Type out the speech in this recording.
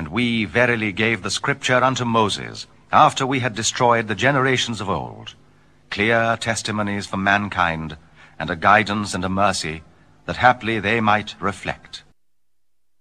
And we verily gave the scripture unto Moses, after we had destroyed the generations of old, clear testimonies for mankind, and a guidance and a mercy, that haply they might reflect.